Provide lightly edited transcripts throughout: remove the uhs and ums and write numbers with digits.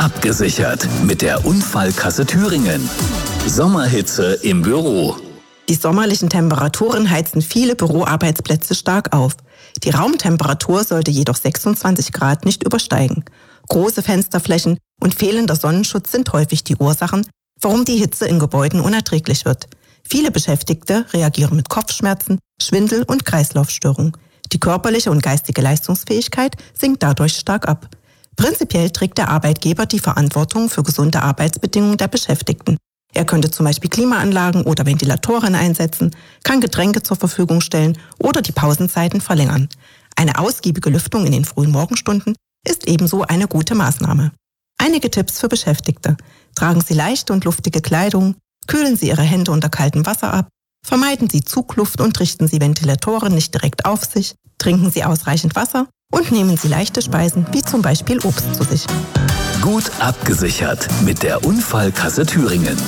abgesichert mit der Unfallkasse Thüringen. Sommerhitze im Büro. Die sommerlichen Temperaturen heizen viele Büroarbeitsplätze stark auf. Die Raumtemperatur sollte jedoch 26 Grad nicht übersteigen. Große Fensterflächen und fehlender Sonnenschutz sind häufig die Ursachen, warum die Hitze in Gebäuden unerträglich wird. Viele Beschäftigte reagieren mit Kopfschmerzen, Schwindel und Kreislaufstörungen. Die körperliche und geistige Leistungsfähigkeit sinkt dadurch stark ab. Prinzipiell trägt der Arbeitgeber die Verantwortung für gesunde Arbeitsbedingungen der Beschäftigten. Er könnte zum Beispiel Klimaanlagen oder Ventilatoren einsetzen, kann Getränke zur Verfügung stellen oder die Pausenzeiten verlängern. Eine ausgiebige Lüftung in den frühen Morgenstunden ist ebenso eine gute Maßnahme. Einige Tipps für Beschäftigte. Tragen Sie leichte und luftige Kleidung, kühlen Sie Ihre Hände unter kaltem Wasser ab, vermeiden Sie Zugluft und richten Sie Ventilatoren nicht direkt auf sich, trinken Sie ausreichend Wasser und nehmen Sie leichte Speisen wie zum Beispiel Obst zu sich. Gut abgesichert mit der Unfallkasse Thüringen.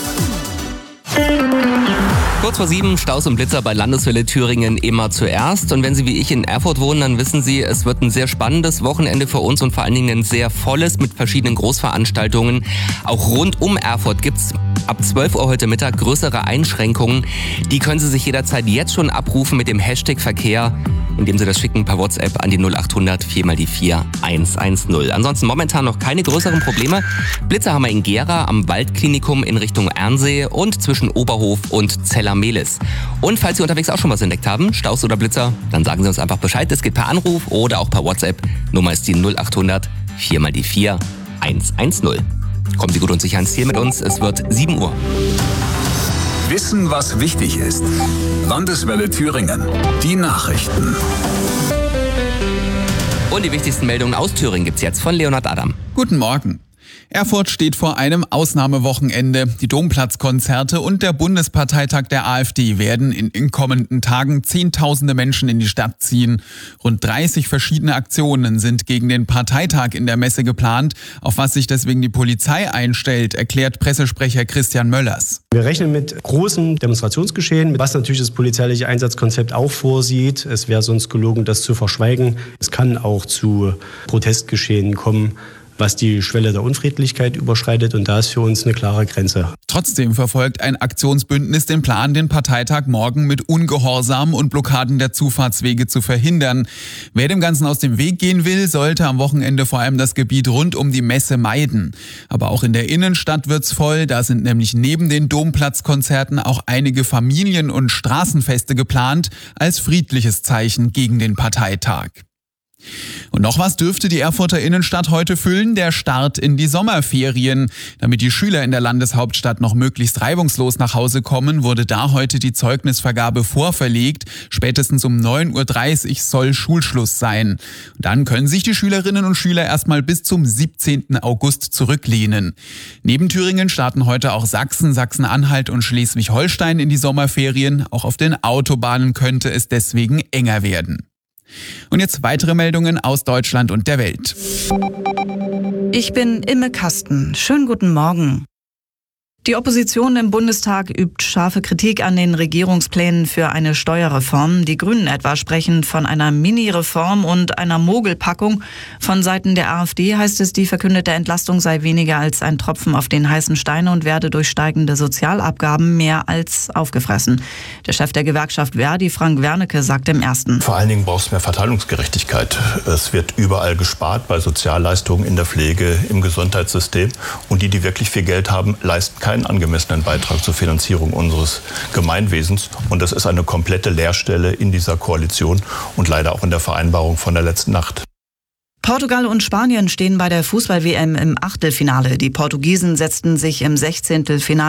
Kurz vor 7, Staus und Blitzer bei Landeswelle Thüringen immer zuerst. Und wenn Sie wie ich in Erfurt wohnen, dann wissen Sie, es wird ein sehr spannendes Wochenende für uns und vor allen Dingen ein sehr volles mit verschiedenen Großveranstaltungen. Auch rund um Erfurt gibt's ab 12 Uhr heute Mittag größere Einschränkungen. Die können Sie sich jederzeit jetzt schon abrufen mit dem Hashtag Verkehr, indem Sie das schicken per WhatsApp an die 0800 4x4 110. Ansonsten momentan noch keine größeren Probleme. Blitzer haben wir in Gera am Waldklinikum in Richtung Ernsee und zwischen Oberhof und Zella-Mehlis. Und falls Sie unterwegs auch schon was entdeckt haben, Staus oder Blitzer, dann sagen Sie uns einfach Bescheid. Das geht per Anruf oder auch per WhatsApp. Nummer ist die 0800 4x4 110. Kommen Sie gut und sicher ans Ziel mit uns. Es wird 7 Uhr. Wissen, was wichtig ist. Landeswelle Thüringen. Die Nachrichten. Und die wichtigsten Meldungen aus Thüringen gibt's jetzt von Leonhard Adam. Guten Morgen. Erfurt steht vor einem Ausnahmewochenende. Die Domplatzkonzerte und der Bundesparteitag der AfD werden in den kommenden Tagen Zehntausende Menschen in die Stadt ziehen. Rund 30 verschiedene Aktionen sind gegen den Parteitag in der Messe geplant. Auf was sich deswegen die Polizei einstellt, erklärt Pressesprecher Christian Möllers. Wir rechnen mit großem Demonstrationsgeschehen, was natürlich das polizeiliche Einsatzkonzept auch vorsieht. Es wäre sonst gelogen, das zu verschweigen. Es kann auch zu Protestgeschehen kommen, was die Schwelle der Unfriedlichkeit überschreitet, und da ist für uns eine klare Grenze. Trotzdem verfolgt ein Aktionsbündnis den Plan, den Parteitag morgen mit Ungehorsam und Blockaden der Zufahrtswege zu verhindern. Wer dem Ganzen aus dem Weg gehen will, sollte am Wochenende vor allem das Gebiet rund um die Messe meiden. Aber auch in der Innenstadt wird's voll, da sind nämlich neben den Domplatzkonzerten auch einige Familien- und Straßenfeste geplant, als friedliches Zeichen gegen den Parteitag. Und noch was dürfte die Erfurter Innenstadt heute füllen: der Start in die Sommerferien. Damit die Schüler in der Landeshauptstadt noch möglichst reibungslos nach Hause kommen, wurde da heute die Zeugnisvergabe vorverlegt. Spätestens um 9.30 Uhr soll Schulschluss sein. Und dann können sich die Schülerinnen und Schüler erstmal bis zum 17. August zurücklehnen. Neben Thüringen starten heute auch Sachsen, Sachsen-Anhalt und Schleswig-Holstein in die Sommerferien. Auch auf den Autobahnen könnte es deswegen enger werden. Und jetzt weitere Meldungen aus Deutschland und der Welt. Ich bin Imme Kasten. Schönen guten Morgen. Die Opposition im Bundestag übt scharfe Kritik an den Regierungsplänen für eine Steuerreform. Die Grünen etwa sprechen von einer Mini-Reform und einer Mogelpackung. Von Seiten der AfD heißt es, die verkündete Entlastung sei weniger als ein Tropfen auf den heißen Stein und werde durch steigende Sozialabgaben mehr als aufgefressen. Der Chef der Gewerkschaft Verdi, Frank Wernicke, sagt im Ersten: Vor allen Dingen braucht es mehr Verteilungsgerechtigkeit. Es wird überall gespart, bei Sozialleistungen, in der Pflege, im Gesundheitssystem. Und die wirklich viel Geld haben, leisten keinen angemessenen Beitrag zur Finanzierung unseres Gemeinwesens. Und das ist eine komplette Leerstelle in dieser Koalition und leider auch in der Vereinbarung von der letzten Nacht. Portugal und Spanien stehen bei der Fußball-WM im Achtelfinale. Die Portugiesen setzten sich im 16. Finale